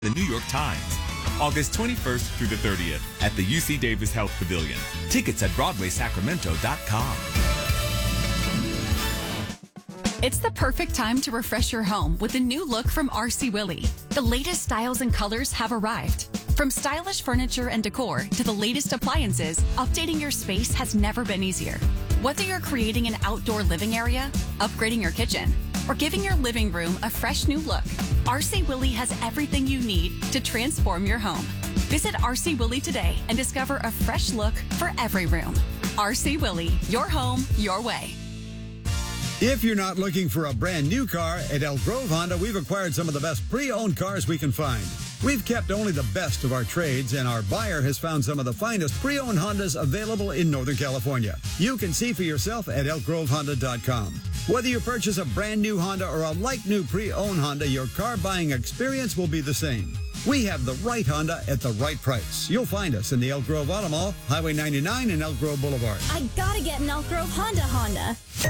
The New York Times. August 21st through the 30th at the UC Davis Health Pavilion. Tickets at BroadwaySacramento.com. It's the perfect time to refresh your home with a new look from RC Willey. The latest styles and colors have arrived. From stylish furniture and decor to the latest appliances, updating your space has never been easier. Whether you're creating an outdoor living area, upgrading your kitchen, or giving your living room a fresh new look, RC Willey has everything you need to transform your home. Visit RC Willey today and discover a fresh look for every room. RC Willey, your home, your way. If you're not looking for a brand new car, at Elk Grove Honda, we've acquired some of the best pre-owned cars we can find. We've kept only the best of our trades, and our buyer has found some of the finest pre-owned Hondas available in Northern California. You can see for yourself at elkgrovehonda.com. Whether you purchase a brand new Honda or a like-new pre-owned Honda, your car buying experience will be the same. We have the right Honda at the right price. You'll find us in the Elk Grove Auto Mall, Highway 99 and Elk Grove Boulevard. I gotta get an Elk Grove Honda.